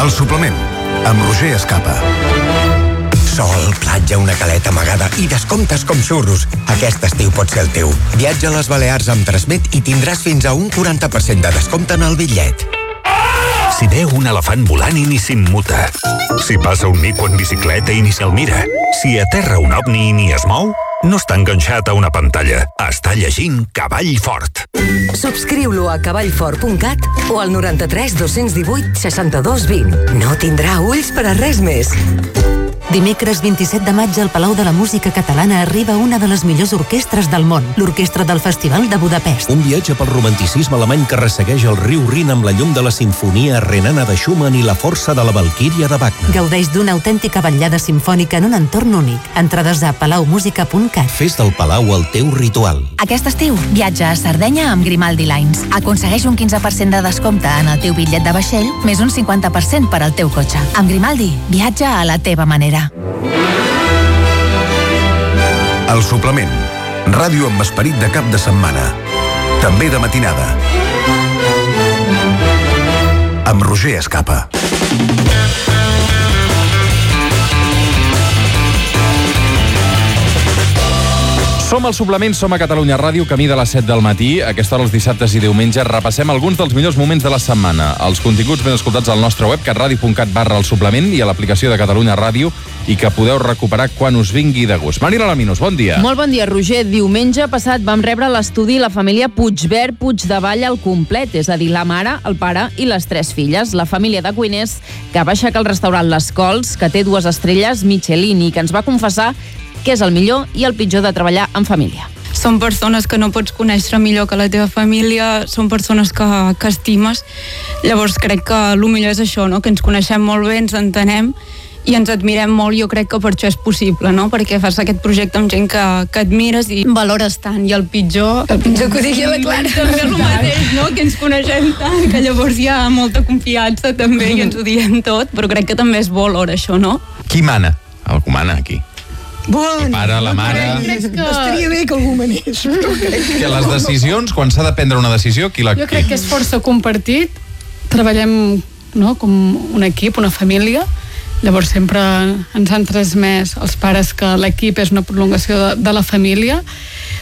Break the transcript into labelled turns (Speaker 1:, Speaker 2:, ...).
Speaker 1: El suplement, amb Roger Escapa.
Speaker 2: Sol, platja, una caleta amagada i descomptes com xurros. Aquest estiu pot ser el teu. Viatja a les Balears amb Transmet i tindràs fins a un 40% de descompte en el bitllet.
Speaker 3: Si veu un elefant volant i ni s'immuta. Si passa un mico en bicicleta i ni se'l mira. Si aterra un ovni i ni es mou, no està enganxat a una pantalla. Està llegint Cavall Fort.
Speaker 4: Subscriu-lo a cavallfort.cat o al 93 218 62 20. No tindrà ulls per a res més.
Speaker 5: Dimecres 27 de maig al Palau de la Música Catalana arriba una de les millors orquestres del món, l'Orquestra del Festival de Budapest.
Speaker 6: Un viatge pel romanticisme alemany que ressegueix el riu Rin amb la llum de la sinfonia renana de Schumann i la força de la Valquíria de Wagner.
Speaker 5: Gaudeix d'una autèntica vetllada simfònica en un entorn únic. Entrades a palaumusica.cat.
Speaker 6: Fes del Palau el teu ritual.
Speaker 7: Aquest estiu, viatja a Sardenya amb Grimaldi Lines. Aconsegueix un 15% de descompte en el teu bitllet de vaixell, més un 50% per al teu cotxe. Amb Grimaldi, viatja a la teva manera.
Speaker 1: El suplement, ràdio amb esperit de cap de setmana. També de matinada. Amb Roger Escapa.
Speaker 8: Som al suplement, som a Catalunya Ràdio, camí de les 7 del matí. A aquesta hora, els dissabtes i diumenges, repassem alguns dels millors moments de la setmana. Els continguts ben escoltats al nostre web, catradio.cat/el suplement, i a l'aplicació de Catalunya Ràdio, i que podeu recuperar quan us vingui de gust. Marina Laminos, bon dia.
Speaker 9: Molt bon dia, Roger. Diumenge passat vam rebre a l'estudi la família Puigverd Puigdevall al complet, és a dir, la mare, el pare i les 3 filles. La família de cuiners que va aixecar el restaurant Les Cols, que té 2 estrelles Michelin, i que ens va confessar què és el millor i el pitjor de treballar en família.
Speaker 10: Són persones que no pots conèixer millor que la teva família, són persones que estimes. Llavors crec que el millor és això, no? Que ens coneixem molt bé, ens entenem i ens admirem molt. Jo crec que per això és possible, no? Perquè fas aquest projecte amb gent que admires i valores tant. I el pitjor que ho digui la Clara, també és el mateix, no? Que ens coneixem tant, que llavors hi ha molta confiança també i ens ho diem tot, però crec que també és bo alhora això, no?
Speaker 8: Qui mana? Algú mana aquí.
Speaker 11: Bueno,
Speaker 8: el pare, la mare...
Speaker 11: Estaria bé que algú manés.
Speaker 8: Que les decisions, quan s'ha de prendre una decisió, qui la...
Speaker 12: Jo crec que és força compartit. Treballem, no, com un equip, una família. Llavors sempre ens han transmès els pares que l'equip és una prolongació de la família.